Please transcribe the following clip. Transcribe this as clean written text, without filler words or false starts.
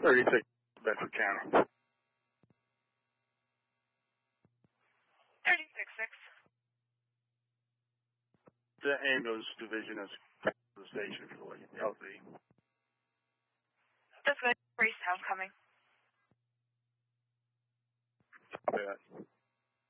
36, Bedford County. 36-6. The ambulance division is the station for the LZ. That's good. Gracetown coming. Copy that.